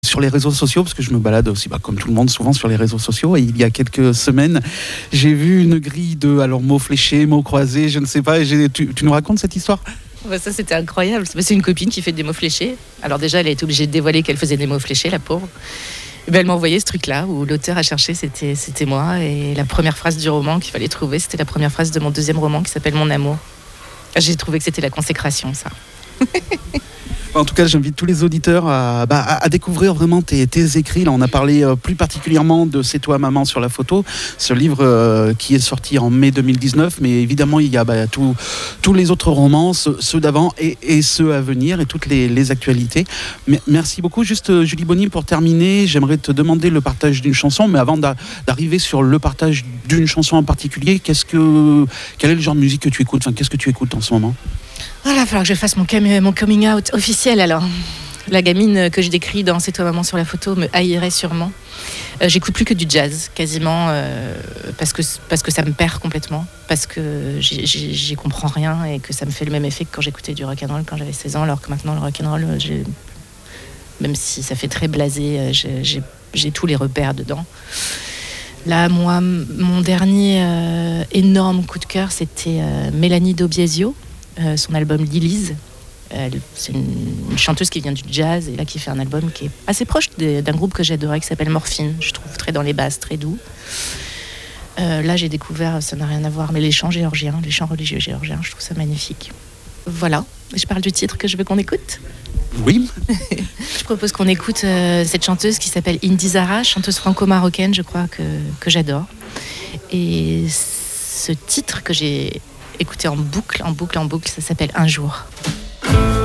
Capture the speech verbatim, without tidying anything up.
Sur les réseaux sociaux, parce que je me balade aussi, bah, comme tout le monde, souvent sur les réseaux sociaux. Et il y a quelques semaines, j'ai vu une grille de alors, mots fléchés, mots croisés, je ne sais pas. Et j'ai, tu, tu nous racontes cette histoire ? Bah ça, c'était incroyable. C'est une copine qui fait des mots fléchés. Alors déjà, elle a été obligée de dévoiler qu'elle faisait des mots fléchés, la pauvre. Et ben, elle m'a envoyé ce truc-là, où l'auteur a cherché, c'était, c'était moi. Et la première phrase du roman qu'il fallait trouver, c'était la première phrase de mon deuxième roman qui s'appelle « Mon amour ». J'ai trouvé que c'était la consécration, ça. En tout cas, j'invite tous les auditeurs à, bah, à découvrir vraiment tes, tes écrits. Là, on a parlé euh, plus particulièrement de C'est toi maman sur la photo, ce livre euh, qui est sorti en mai deux mille dix-neuf. Mais évidemment, il y a bah, tout, tous les autres romans, ceux, ceux d'avant et, et ceux à venir et toutes les, les actualités. Mais, merci beaucoup. Juste, euh, Julie Bonny, pour terminer, j'aimerais te demander le partage d'une chanson. Mais avant d'a, d'arriver sur le partage d'une chanson en particulier, qu'est-ce que, quel est le genre de musique que tu écoutes ? Enfin, qu'est-ce que tu écoutes en ce moment ? Voilà, il va falloir que je fasse mon, cam- mon coming out officiel alors. La gamine que je décris dans C'est toi maman sur la photo me haïrait sûrement. Euh, j'écoute plus que du jazz, quasiment, euh, parce, que, parce que ça me perd complètement, parce que j'y, j'y, j'y comprends rien et que ça me fait le même effet que quand j'écoutais du rock'n'roll quand j'avais seize ans, alors que maintenant le rock'n'roll, j'ai, même si ça fait très blasé, j'ai, j'ai, j'ai tous les repères dedans. Là, moi, mon dernier euh, énorme coup de cœur, c'était euh, Mélanie Dobiesio. Euh, son album Lilies. Elle, c'est une, une chanteuse qui vient du jazz et là qui fait un album qui est assez proche des, d'un groupe que j'adorais qui s'appelle Morphine. Je trouve très dans les basses, très doux. Euh, là, j'ai découvert, ça n'a rien à voir, mais les chants géorgiens, les chants religieux géorgiens, je trouve ça magnifique. Voilà. Je parle du titre que je veux qu'on écoute. Oui. Je propose qu'on écoute euh, cette chanteuse qui s'appelle Indy Zara, chanteuse franco-marocaine, je crois que, que j'adore. Et ce titre que j'ai écoutez en boucle, en boucle, en boucle, ça s'appelle Un jour.